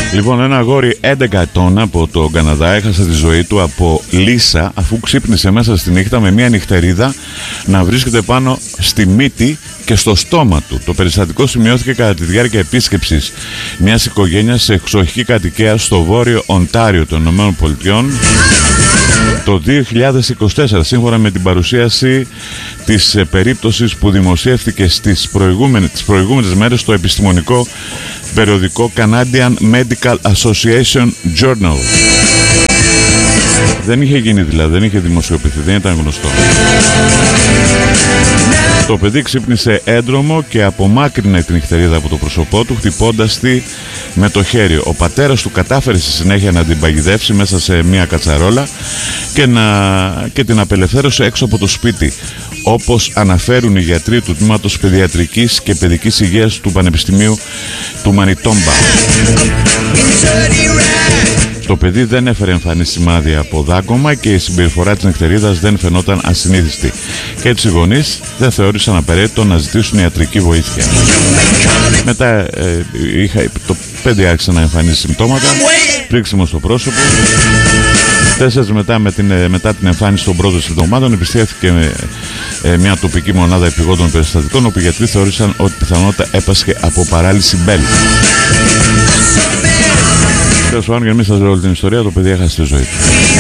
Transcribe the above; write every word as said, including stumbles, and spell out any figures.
Λοιπόν, ένα αγόρι έντεκα ετών από το Καναδά έχασε τη ζωή του από λύσα αφού ξύπνησε μέσα στη νύχτα με μια νυχτερίδα να βρίσκεται πάνω στη μύτη και στο στόμα του. Το περιστατικό σημειώθηκε κατά τη διάρκεια επίσκεψης μιας οικογένειας σε εξοχική κατοικία στο βόρειο Οντάριο των Ηνωμένων Πολιτειών το δύο χιλιάδες είκοσι τέσσερα, σύμφωνα με την παρουσίαση της ε, περίπτωσης που δημοσιεύτηκε στις προηγούμενες, τις προηγούμενες μέρες στο επιστημονικό περιοδικό Canadian Medical Association Journal. Δεν είχε γίνει δηλαδή, δεν είχε δημοσιοποιηθεί, δεν ήταν γνωστό. Το παιδί ξύπνησε έντρομο και απομάκρυνε την νυχτερίδα από το πρόσωπό του, χτυπώντας τη με το χέρι. Ο πατέρας του κατάφερε στη συνέχεια να την παγιδεύσει μέσα σε μια κατσαρόλα και, να... και την απελευθέρωσε έξω από το σπίτι. Όπως αναφέρουν οι γιατροί του Τμήματος Παιδιατρικής και Παιδικής Υγείας του Πανεπιστημίου του Μανιτόμπα. Το παιδί δεν έφερε εμφανή σημάδια από δάγκωμα και η συμπεριφορά της νυχτερίδας δεν φαινόταν ασυνήθιστη. Και έτσι οι γονείς δεν θεώρησαν απαραίτητο να ζητήσουν ιατρική βοήθεια. Μετά ε, είχα, το παιδί άρχισε να εμφανίζει συμπτώματα, πρίξιμο στο πρόσωπο. Τέσσερις μετά, με την, μετά την εμφάνιση των πρώτων συμπτωμάτων επιστρέφθηκε με ε, μια τοπική μονάδα επιγόντων περιστατικών, όπου οι γιατροί θεώρησαν ότι πιθανότητα έπασχε από παράλυση μπέλ. Τέλος πάντων, για να μην σας λέω όλη την ιστορία, το παιδί έχασε τη ζωή του.